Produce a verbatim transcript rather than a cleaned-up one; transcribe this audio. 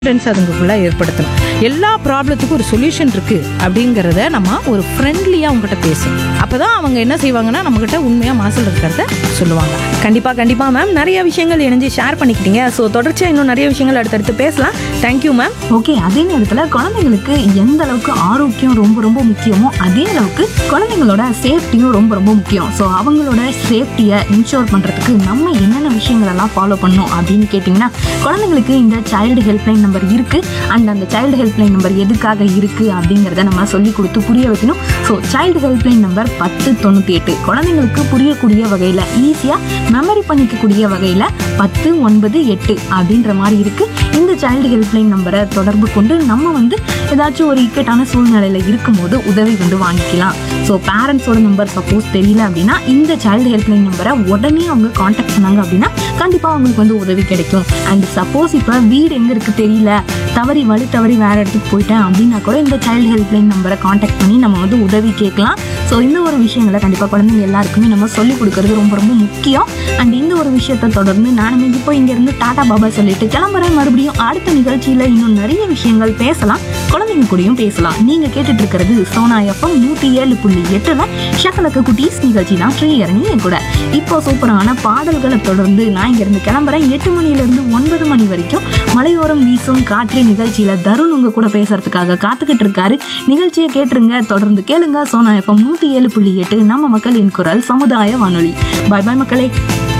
Confidence அதுங்களுக்குள்ள ஏற்படுத்தணும். எல்லா ப்ராப்ளத்துக்கும் ஒரு சொல்யூஷன் இருக்கு அப்படிங்கிறத நம்ம ஒரு ஃப்ரெண்ட்லியா அவங்ககிட்ட பேசணும். அப்பதான் அவங்க என்ன செய்வாங்கன்னா நம்மகிட்ட உண்மையா மனசுல இருக்கிறத சொல்லுவாங்க. கண்டிப்பா கண்டிப்பா மேம், நிறைய விஷயங்கள் இணைஞ்சு ஷேர் பண்ணிக்கிட்டீங்க. ஸோ தொடர்ச்சியா இன்னும் நிறைய விஷயங்கள் அடுத்தடுத்து பேசலாம். Thank you ma'am. ஓகே, அதே நேரத்தில் குழந்தைங்களுக்கு எந்த அளவுக்கு ஆரோக்கியம் ரொம்ப ரொம்ப முக்கியமோ அதே அளவுக்கு குழந்தைங்களோட சேஃப்டியும் ரொம்ப ரொம்ப முக்கியம். ஸோ அவங்களோட சேஃப்டியை இன்ஷோர் பண்ணுறதுக்கு நம்ம என்னென்ன விஷயங்கள் எல்லாம் ஃபாலோ பண்ணணும் அப்படின்னு கேட்டிங்கன்னா, குழந்தைங்களுக்கு இந்த சைல்டு ஹெல்ப்லைன் நம்பர் இருக்குது. அண்ட் அந்த சைல்டு ஹெல்ப்லைன் நம்பர் எதுக்காக இருக்குது அப்படிங்கிறத நம்ம சொல்லி கொடுத்து புரிய வைக்கணும். ஸோ சைல்டு ஹெல்ப்லைன் நம்பர் பத்து தொண்ணூற்றி எட்டு குழந்தைங்களுக்கு புரியக்கூடிய வகையில், ஈஸியாக மெமரி பண்ணிக்கக்கூடிய வகையில் பத்து ஒன்பது எட்டு அப்படின்ற மாதிரி இருக்குது. இந்த சைல்டு ஹெல்ப்லைன் நம்பரை தொடர்பு கொண்டு நம்ம வந்து ஏதாச்சும் ஒரு இக்கட்டான சூழ்நிலையில் இருக்கும்போது உதவி வந்து வாங்கிக்கலாம். ஸோ பேரண்ட்ஸோட நம்பர் சப்போஸ் தெரியல அப்படின்னா இந்த சைல்டு ஹெல்ப்லைன் நம்பரை உடனே அவங்க காண்டாக்ட் பண்ணாங்க அப்படின்னா கண்டிப்பாக அவங்களுக்கு வந்து உதவி கிடைக்கும். அண்ட் சப்போஸ் இப்போ வீடு எங்கே இருக்குது தெரியல, தவறி வழி தவறி வேறு இடத்துக்கு போயிட்டேன் அப்படின்னா கூட இந்த சைல்டு ஹெல்ப்லைன் நம்பரை காண்டாக்ட் பண்ணி நம்ம வந்து உதவி கேட்கலாம். ஸோ இந்த ஒரு விஷயங்களை கண்டிப்பாக குழந்தைங்க எல்லாருக்குமே நம்ம சொல்லிக் கொடுக்கறது ரொம்ப ரொம்ப முக்கியம். அண்ட் இந்த ஒரு விஷயத்தை தொடர்ந்து நானும் இப்போ இங்கேருந்து டாடா பாபா சொல்லிட்டு கிளம்புறேன். மறுபடியும் அடுத்த நிகழ்ச்சியில் இன்னும் நிறைய விஷயங்கள் பேசலாம், குழந்தைங்க கூடயும் பேசலாம். நீங்கள் கேட்டுட்டு இருக்கிறது சோனா எஃப்எம் நூற்றி ஏழு புள்ளி எட்டுல ஷக்கலக்கு குட்டீஸ் நிகழ்ச்சி தான் ஸ்ரீஹரணி என் கூட. இப்போ சூப்பரான பாடல்களை தொடர்ந்து நான் இங்கேருந்து கிளம்புறேன். எட்டு மணிலேருந்து ஒன்பது மணி வரைக்கும் மலையோரம் வீசும் காற்று நிகழ்ச்சியில் தருண் உங்க கூட பேசுறதுக்காக காத்துக்கிட்டு இருக்காரு. நிகழ்ச்சியை கேட்டுருங்க, தொடர்ந்து கேளுங்க. சோனா எஃப்எம் நூற்றி ஏழு புள்ளி எட்டு நம்ம மக்களின் குரல் சமுதாய வானொலி. பாய் பாய் மக்களே.